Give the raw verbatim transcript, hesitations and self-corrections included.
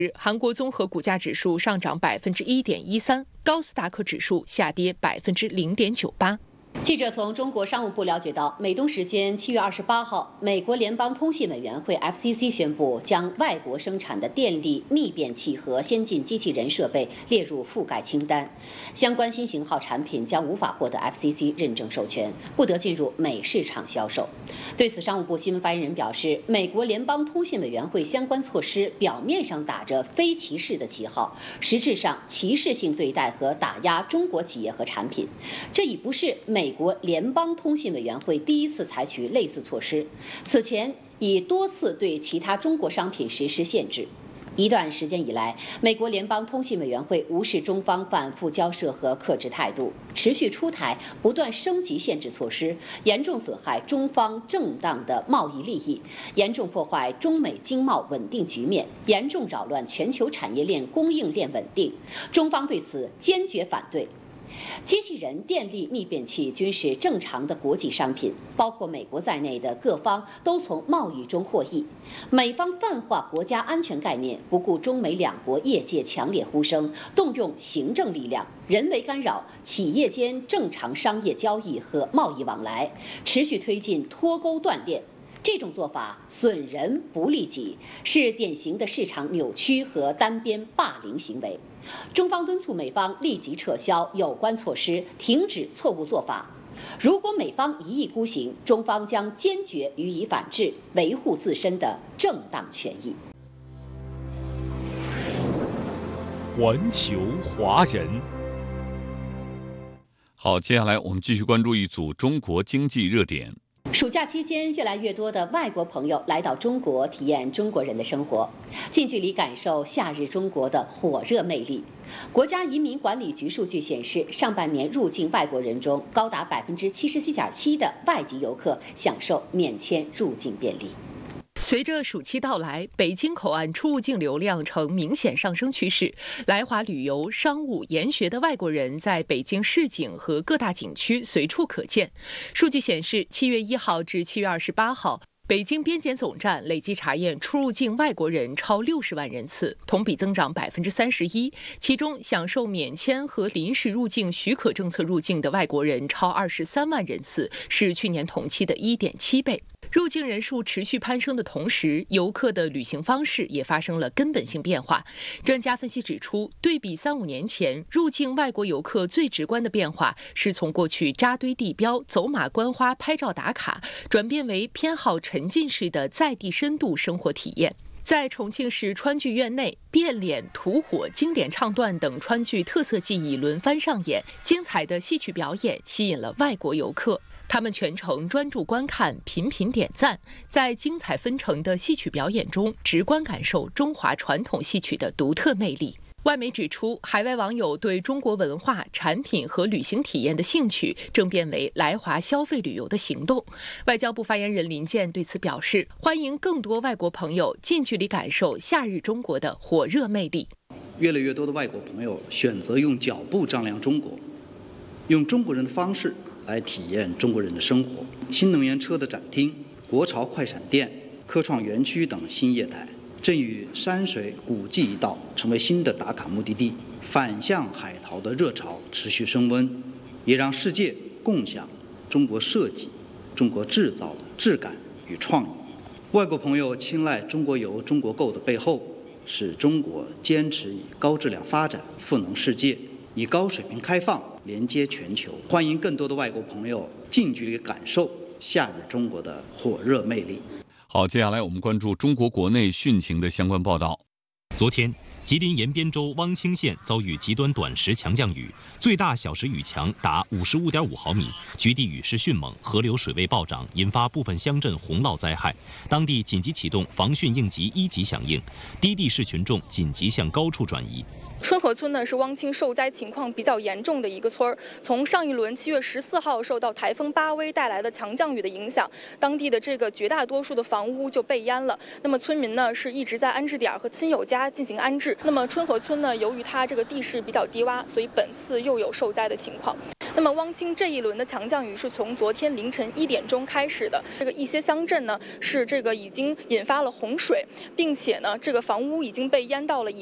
韩国综合股价指数上涨百分之一点一三，高斯达克指数下跌百分之零点九八。 记者从中国商务部了解到，美东时间七月二十八号，美国联邦通信委员会 F C C 宣布将外国生产的电力密变器和先进机器人设备列入覆盖清单，相关新型号产品将无法获得 F C C 认证授权，不得进入美市场销售。对此，商务部新闻发言人表示，美国联邦通信委员会相关措施表面上打着非歧视的旗号，实质上歧视性对待和打压中国企业和产品。这已不是美美国联邦通信委员会第一次采取类似措施，此前已多次对其他中国商品实施限制。一段时间以来，美国联邦通信委员会无视中方反复交涉和克制态度，持续出台不断升级限制措施，严重损害中方正当的贸易利益，严重破坏中美经贸稳定局面，严重扰乱全球产业链供应链稳定。中方对此坚决反对。机器人、电力密变器均是正常的国际商品，包括美国在内的各方都从贸易中获益。美方泛化国家安全概念，不顾中美两国业界强烈呼声，动用行政力量，人为干扰企业间正常商业交易和贸易往来，持续推进脱钩断链。这种做法损人不利己，是典型的市场扭曲和单边霸凌行为。中方敦促美方立即撤销有关措施，停止错误做法。如果美方一意孤行，中方将坚决予以反制，维护自身的正当权益。 环球华人。好，接下来我们继续关注一组中国经济热点。 暑假期间，越来越多的外国朋友来到中国，体验中国人的生活，近距离感受夏日中国的火热魅力。国家移民管理局数据显示，上半年入境外国人中，高达百分之七十七点七的外籍游客享受免签入境便利。 随着暑期到来，北京口岸出入境流量呈明显上升趋势。来华旅游、商务、研学的外国人在北京市井和各大景区随处可见。数据显示，七月一号至七月二十八号，北京边检总站累计查验出入境外国人超六十万人次，同比增长百分之三十一。其中，享受免签和临时入境许可政策入境的外国人超二十三万人次，是去年同期的一点七倍。入境人数持续攀升的同时，游客的旅行方式也发生了根本性变化。专家分析指出，对比三五年前，入境外国游客最直观的变化是从过去扎堆地标、走马观花、拍照打卡，转变为偏好沉浸式的在地深度生活体验。在重庆市川剧院内，变脸、吐火、经典唱段等川剧特色技艺轮番上演，精彩的戏曲表演吸引了外国游客。他们全程专注观看，频频点赞，在精彩纷呈的戏曲表演中，直观感受中华传统戏曲的独特魅力。外媒指出，海外网友对中国文化、产品和旅行体验的兴趣正变为来华消费旅游的行动。外交部发言人林健对此表示，欢迎更多外国朋友近距离感受夏日中国的火热魅力。 越来越多的外国朋友选择用脚步丈量中国，用中国人的方式来体验中国人的生活。新能源车的展厅、国潮快闪店、科创园区等新业态，正与山水古迹一道成为新的打卡目的地。反向海淘的热潮持续升温，也让世界共享中国设计、中国制造的质感与创意。外国朋友青睐中国游、中国购的背后，是中国坚持以高质量发展赋能世界，以高水平开放连接全球。欢迎更多的外国朋友近距离感受夏日中国的火热魅力。 好，接下来我们关注中国国内汛情的相关报道。 昨天，吉林延边州汪清县遭遇极端短时强降雨，最大小时雨强达五十五点五毫米，局地雨势迅猛，河流水位暴涨，引发部分乡镇洪涝灾害。当地紧急启动防汛应急一级响应，低地市群众紧急向高处转移。 春河村呢是汪清受灾情况比较严重的一个村儿。从上一轮七月十四号受到台风巴威带来的强降雨的影响，当地的这个绝大多数的房屋就被淹了。那么村民呢是一直在安置点和亲友家进行安置。 市。那么春和村呢，由于它这个地势比较低洼，所以本次又有受灾的情况。那么汪清这一轮的强降雨是从昨天凌晨一点钟开始的，这个一些乡镇呢是这个已经引发了洪水，并且呢这个房屋已经被淹到了